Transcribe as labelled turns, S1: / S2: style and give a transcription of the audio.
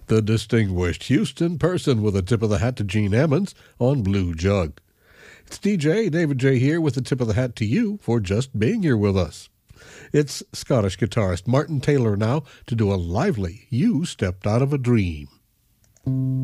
S1: The distinguished Houston person with a tip of the hat to Gene Ammons on Blue Jug. It's DJ David J here with a tip of the hat to you for just being here with us. It's Scottish guitarist Martin Taylor now to do a lively You Stepped Out of a Dream.